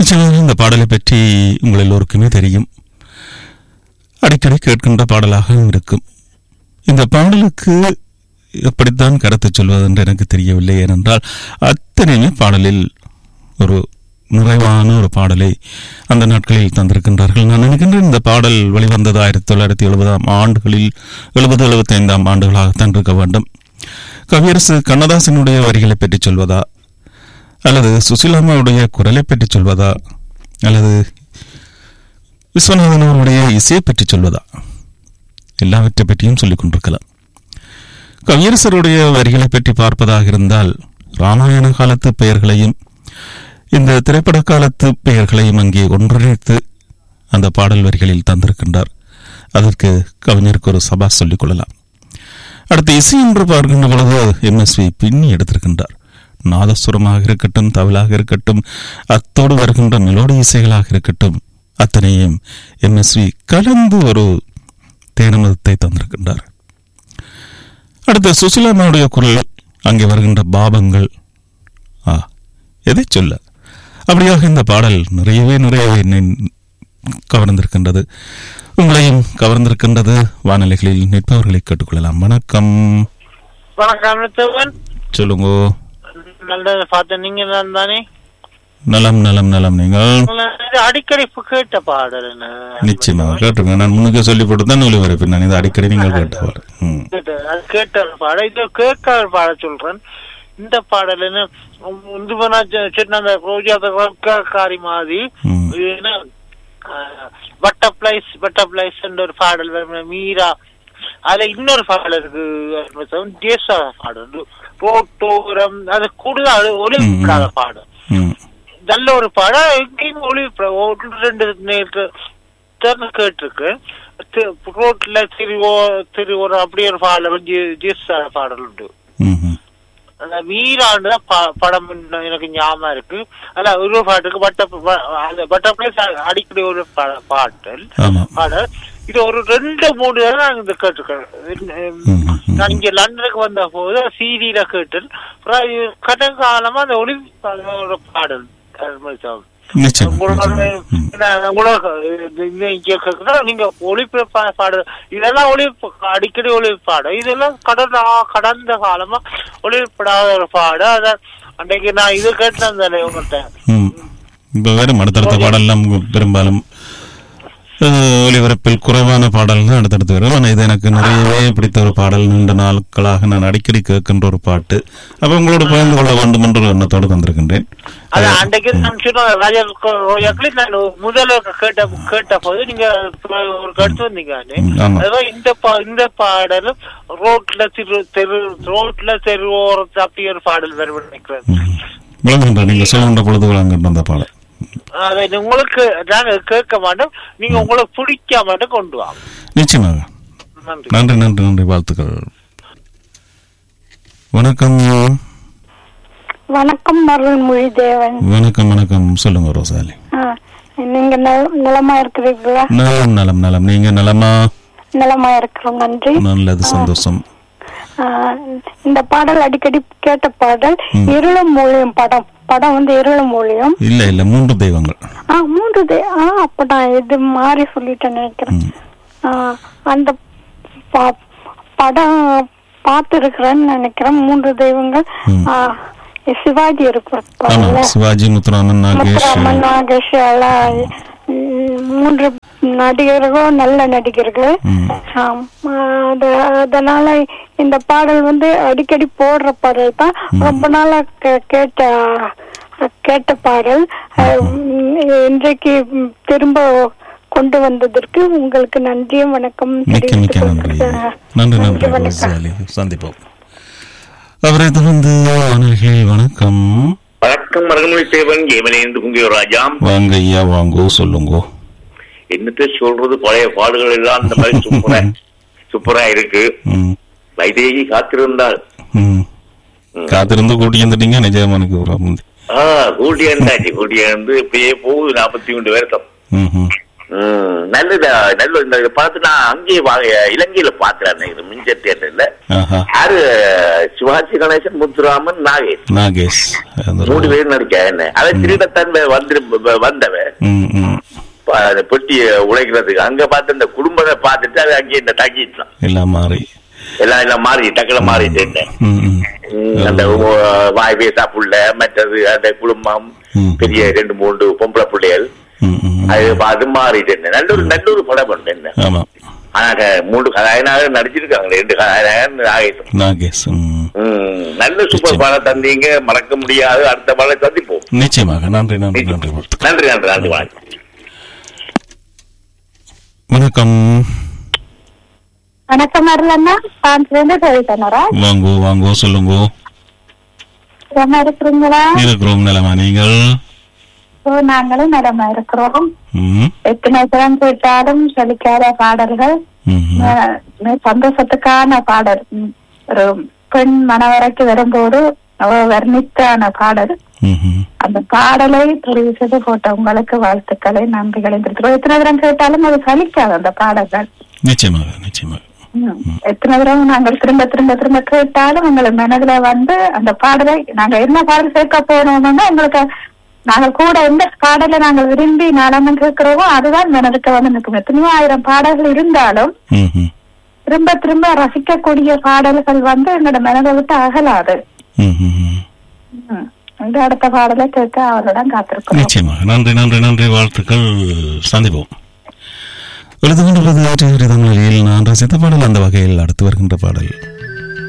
நிச்சயமாக இந்த பாடலை பற்றி உங்கள் எல்லோருக்குமே தெரியும். அடிக்கடி கேட்கின்ற பாடலாகவும் இருக்கும். இந்த பாடலுக்கு எப்படித்தான் கருத்து சொல்வது என்று எனக்கு தெரியவில்லை. ஏனென்றால் அத்தனையுமே பாடலில் ஒரு நிறைவான ஒரு பாடலை அந்த நாட்களில் தந்திருக்கின்றார்கள். நான் நினைக்கின்றேன் இந்த பாடல் வெளிவந்தது 1970 ஆண்டுகளில் 70-75 ஆண்டுகளாகத்தான் இருக்க வேண்டும். கவியரசு கண்ணதாசனுடைய வரிகளை பற்றி சொல்வதா, அல்லது சுசிலாமாவுடைய குரலை பற்றி சொல்வதா, அல்லது விஸ்வநாதன் அவருடைய இசையை பற்றி சொல்வதா, எல்லாவற்றை பற்றியும் சொல்லிக் கொண்டிருக்கலாம். கவியரசருடைய வரிகளை பற்றி பார்ப்பதாக இருந்தால் ராமாயண காலத்து பெயர்களையும் இந்த திரைப்பட காலத்து பெயர்களையும் அங்கே ஒன்றிணைத்து அந்த பாடல் வரிகளில் தந்திருக்கின்றார். அதற்கு கவிஞருக்கு ஒரு சபா சொல்லிக் கொள்ளலாம். அடுத்து இசை என்று பார்க்கின்ற பொழுது MSV பின்னி எடுத்திருக்கின்றார். நாதசுரமாக இருக்கட்டும், தவிலாக இருக்கட்டும், அத்தோடு வருகின்ற மெலோடி இசைகளாக இருக்கட்டும், அத்தனையும் MSV கலந்து ஒரு தேனமதத்தை தந்திருக்கின்றார். அடுத்து சுசிலாமாவுடைய குரல், அங்கே வருகின்ற பாபங்கள், எதை சொல்ல. அப்படியாக இந்த பாடல் நிறையவே என்னை கவர்ந்திருக்கின்றது, உங்களையும் கவர்ந்திருக்கின்றது. வானிலைகளில் நிற்பவர்களை கேட்டுக்கொள்ளலாம். வணக்கம். வணக்கம். சொல்லுங்க. நல்லது பார்த்தேன். நீங்க தானே? நலம் நலம் நலம். நீங்கள் அடிக்கடி கேட்ட பாடல் நிச்சயமாக கேட்டிருக்கேன். நான் முன்னுக்கு சொல்லி போட்டு தான் ஒளிபரப்பு. நான் இதை அடிக்கடி நீங்கள் கேட்ட பாடல். இது கேட்காத பாட சொல்றேன். இந்த பாடல் என்ன சின்ன ரோஜாக்காரி மாதிரி பட்டர்ஃபிளைஸ் என்ற ஒரு பாடல் மீரா. அதுல இன்னொரு பாடல் இருக்கு, தேசா பாடல், ரோட்டோரம். அது கூடுதல் ஒளிவிக்காத பாடல், நல்ல ஒரு பாடம். எங்கேயும் ஒளி ரெண்டு கேட்டிருக்கு. ரோட்ல ஒரு அப்படி ஒரு பாடல் தேசா பாடல் உண்டு. அந்த வீராண்டுதான் படம் எனக்கு ஞாபகம் இருக்கு. அதுல ஒரு பாட்டுக்கு பட்டர்ஃபிளைஸ் அடிக்கடி ஒரு பாடல். இது ஒரு 2-3 தடவை நான் இந்த கேட்டிருக்கேன். நான் இங்க லண்டனுக்கு வந்த போது சீடியில கேட்டேன். கடற்காலமா அந்த ஒளி பாடல் நீங்க ஒளிபரப்ப பாடு, இதெல்லாம் அடிக்கடி ஒளிப்பாடு, இதெல்லாம் கடந்த காலமா ஒளிப்படாத ஒரு பாடு. அதான் அன்னைக்கு நான் இது கேட்டேன் தானே உங்கள்கிட்ட. இப்ப வேற அடுத்தடுத்த பாடல்லாம் பெரும்பாலும் ஒளிபரப்பில் குறைவான பாடல்கள் அடுத்தடுத்து வரும். ஆனால் இது எனக்கு நிறையவே பிடித்த ஒரு பாடல். நீண்ட நாட்களாக நான் அடிக்கடி கேட்கின்ற ஒரு பாட்டு. அப்ப உங்களோட பகிர்ந்து கொள்ள வேண்டும் என்ற ஒரு எண்ணத்தோடு தந்திருக்கின்றேன். முதல்ல கேட்ட போது நீங்க ஒரு கருத்து வந்தீங்க. இந்த பாடல் ரோட்ல தெருவோரத்து அப்படி ஒரு பாடல் வரும் நினைக்கிறேன். நீங்க சொல்லுகின்ற பொழுது விளங்குகின்ற அந்த பாடல் உங்களுக்கு நாங்க கேட்க மாட்டோம், நீங்க உங்களுக்கு பிடிக்க மாட்டோம் கொண்டு வாங்க. நிச்சயமாக. நன்றி நன்றி நன்றி, வாழ்த்துக்கள். வணக்கம். வணக்கம் அருள்மொழி தேவன். வணக்கம் வணக்கம். சொல்லுங்க ரோசாலி. நீங்க நலமா இருக்கிறீங்களா? நலம் நலம் நலம். நீங்க நலமா? நலமா இருக்கிறோம், நன்றி. நல்லது, சந்தோஷம். இந்த பாடல் அடிக்கடி கேட்ட பாடல். இருளும் மூலியம் படம் வந்து இருளும் மூலியம். இல்ல 3 தெய்வங்கள். 3 அப்ப நான் இது மாறி சொல்லிட்டேன் நினைக்கிறேன். அந்த படம் பார்த்திருக்கிறேன்னு நினைக்கிறேன். 3 தெய்வங்கள். சிவாஜி இருப்பாங்க, சிவாஜி, முத்துராமன், நாகேஷ் எல்லாம் 3 நடிகர்கள், நல்ல நடிகர்கள். அதனால இந்த பாடல் வந்து அடிக்கடி போடுற பாடல் தான். ரொம்ப நாளா கேட்ட பாடல். இன்றைக்கு திரும்ப கொண்டு வந்ததற்கு உங்களுக்கு நன்றியும் வணக்கம். சந்திப்போம். அவரை தொடர்ந்து வணக்கம். வணக்கம் மருகமொழி சேவன், ஏமலேந்து குங்கியராஜா. வாங்க ஐயா, வாங்கோ, சொல்லுங்க. என்னத்த சொல்றது, பழைய பாடுகள் எல்லாம் இந்த மாதிரி சூப்பரா இருக்கு. வைதேகி காத்திருந்தாள். காத்திருந்து கூட்டி வந்துட்டீங்க. நிஜமானுக்கு கூட்டியாந்து இப்படியே போகுது. 43 வருஷம். நல்லதா. நல்ல இந்த படத்தை நான் அங்கேயே இலங்கையில பாத்துறேன், மின்சர் தியேட்டர்ல. யாரு சிவாஜி கணேசன், முத்துராமன், நாகேஷ் 3 பேர் நடிக்க. என்ன அவன் திருடத்தான் வந்தவன் பெட்டிய உழைக்கிறதுக்கு. அங்க பார்த்து இந்த குடும்பத்தை பார்த்துட்டு அது அங்கே இந்த தாக்கிட்டான். எல்லாம் மாறி டக்குல மாறிட்டு அந்த வாய் பேசா புள்ள, மற்றது அந்த குடும்பம், பெரிய 2-3 பொம்பளை பிள்ளைகள், அது பார்த்து மாறிட்டு. நல்ல ஒரு படம் பண்ணு. என்ன ஆனா 3 கதாநாயகன் நடிச்சிருக்காங்க. 2 கதாநாயகன் நாகேஷ். நல்ல சூப்பர் படம் தந்தீங்க, மறக்க முடியாது. அடுத்த படம் சந்திப்போம் நிச்சயமாக. நன்றி நன்றி நன்றி நன்றி நன்றி நன்றி. வணக்கம். வணக்கம் அருளண்ணா, கவிதனரா? வாங்கோ வாங்கோ, சொல்லுங்க. இருக்கிறீங்களா? இருக்கிறோம். நலமா நீங்கள்? நாங்களும் நலமா இருக்கிறோம். எத்தனை தினம் கேட்டாலும் சலிக்காத பாடல்கள், சந்தோஷத்துக்கான பாடல். ஒரு பெண் மனவரைக்கு வரும்போது வர்ணித்தான பாடல். அந்த பாடலை தெரிவு செய்து போட்ட உங்களுக்கு வாழ்த்துக்களை, நன்றிகளை தெரிவிக்கிறோம். எத்தனை தரம் கேட்டாலும் அது சலிக்காது அந்த பாடல்கள். நிச்சயமாக நிச்சயமாக. எத்தனை தடவை நாங்கள் திரும்ப திரும்ப திரும்ப கேட்டாலும் எங்களுக்கு மனதுல அந்த பாடலை நாங்க என்ன பாடல் சேர்க்க போனோம்னா எங்களுக்கு நாங்கள் கூட எந்த பாடலை நாங்கள் விரும்பி நாளாந்தம் கேட்கிறோமோ அதுதான் மனதுக்கு நிற்கும். எத்தனையோ 1000 பாடல்கள் இருந்தாலும் திரும்ப திரும்ப ரசிக்கக்கூடிய பாடல்கள் எங்களோட மனதை விட்டு அகலாது. அடுத்த பாடலை கேட்க அவருடன் காத்திருக்கோம். நிச்சயமாக. நன்றி நன்றி நன்றி, வாழ்த்துக்கள். சந்திப்போம். எழுதுகின்றது நான் ரசித்த பாடல். அந்த வகையில் அடுத்து வருகின்ற பாடல்